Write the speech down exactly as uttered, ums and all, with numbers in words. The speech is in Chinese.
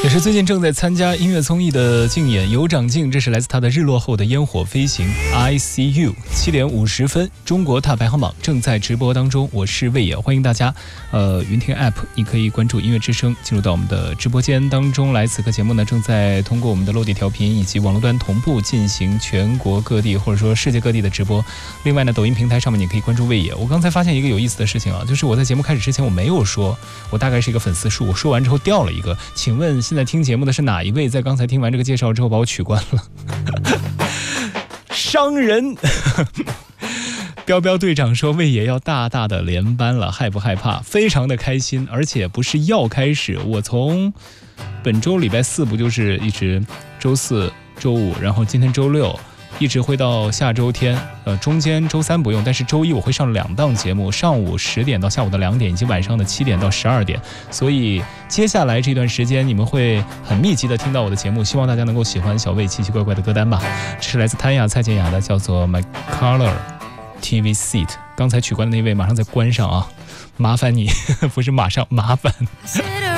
是最近正在参加音乐综艺的竞演有长进，这是来自他的日落后的烟火飞行 I C U 七点五十分，中国踏排行榜正在直播当中，我是魏野，欢迎大家呃，云听 App 你可以关注音乐之声，进入到我们的直播间当中来。此刻节目呢正在通过我们的落地调频以及网络端同步进行全国各地或者说世界各地的直播。另外呢，抖音平台上面你可以关注魏野。我刚才发现一个有意思的事情啊，就是我在节目开始之前我没有说我大概是一个粉丝数，我说完之后掉了一个，请问现在听节目的是哪一位在刚才听完这个介绍之后把我取关了？商人彪彪队长说魏野要大大的连班了，害不害怕？非常的开心，而且不是要开始，我从本周礼拜四不就是一直周四周五，然后今天周六，一直会到下周天，呃，中间周三不用，但是周一我会上两档节目，上午十点到下午的两点，以及晚上的七点到十二点。所以接下来这段时间你们会很密集的听到我的节目，希望大家能够喜欢小魏奇奇怪怪的歌单吧。这是来自谭雅蔡健雅的，叫做 My Color T V Seat。刚才取关的那位马上再关上啊，麻烦你，不是马上，麻烦。